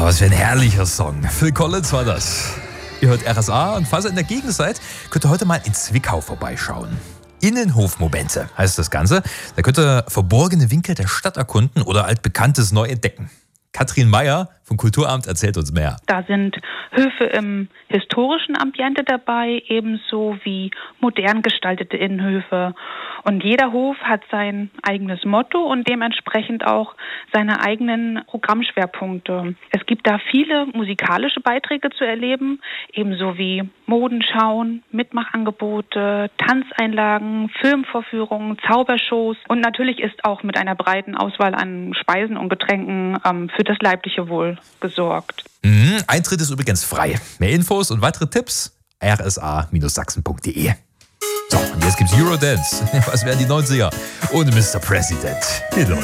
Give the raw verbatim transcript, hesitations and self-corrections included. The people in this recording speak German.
was für ein herrlicher Song. Phil Collins war das. Ihr hört R S A und falls ihr in der Gegend seid, könnt ihr heute mal in Zwickau vorbeischauen. Innenhofmomente heißt das Ganze. Da könnt ihr verborgene Winkel der Stadt erkunden oder altbekanntes neu entdecken. Katrin Meyer vom Kulturamt erzählt uns mehr. Da sind Höfe im historischen Ambiente dabei, ebenso wie modern gestaltete Innenhöfe. Und jeder Hof hat sein eigenes Motto und dementsprechend auch seine eigenen Programmschwerpunkte. Es gibt da viele musikalische Beiträge zu erleben, ebenso wie Modenschauen, Mitmachangebote, Tanzeinlagen, Filmvorführungen, Zaubershows. Und natürlich ist auch mit einer breiten Auswahl an Speisen und Getränken ähm, für das leibliche Wohl gesorgt. Mhm, Eintritt ist übrigens frei. Mehr Infos und weitere Tipps r s a Bindestrich sachsen punkt d e. So, und jetzt gibt's Eurodance. Was wären die neunziger? Ohne Mister President.